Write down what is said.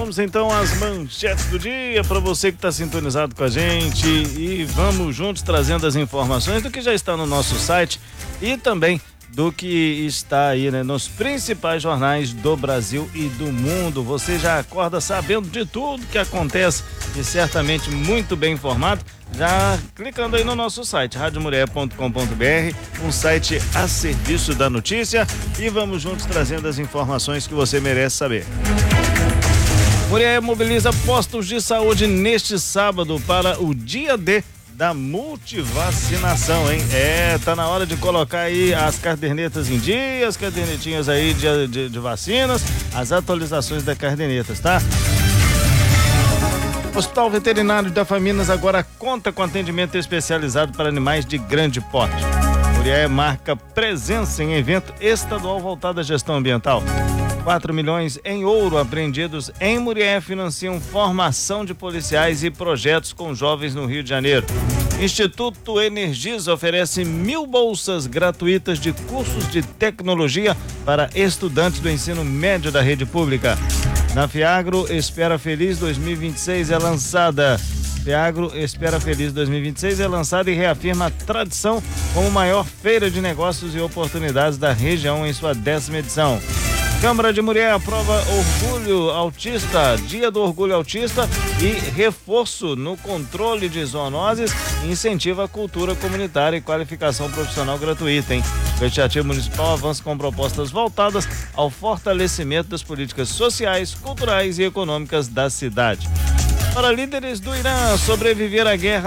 Vamos então às manchetes do dia para você que está sintonizado com a gente e vamos juntos trazendo as informações do que já está no nosso site e também do que está aí, né, nos principais jornais do Brasil e do mundo. Você já acorda sabendo de tudo que acontece e certamente muito bem informado, já clicando aí no nosso site radiomulher.com.br, um site a serviço da notícia, e vamos juntos trazendo as informações que você merece saber. Muriel mobiliza postos de saúde neste sábado para o dia D da multivacinação, hein? Tá na hora de colocar aí as cadernetas em dia, as cadernetinhas aí de vacinas, as atualizações das cadernetas, tá? O Hospital Veterinário da Faminas agora conta com atendimento especializado para animais de grande porte. Muriel marca presença em evento estadual voltado à gestão ambiental. 4 milhões em ouro apreendidos em Muriel financiam formação de policiais e projetos com jovens no Rio de Janeiro. Instituto Energisa oferece 1.000 bolsas gratuitas de cursos de tecnologia para estudantes do ensino médio da rede pública. Na Fiagro, Espera Feliz 2026 é lançada. Fiagro Espera Feliz 2026 é lançada e reafirma a tradição como maior feira de negócios e oportunidades da região em sua 10ª edição. Câmara de Muriel aprova Orgulho Autista, Dia do Orgulho Autista e reforço no controle de zoonoses e incentiva a cultura comunitária e qualificação profissional gratuita, hein? O Legislativo Municipal avança com propostas voltadas ao fortalecimento das políticas sociais, culturais e econômicas da cidade. Para líderes do Irã, sobreviver à guerra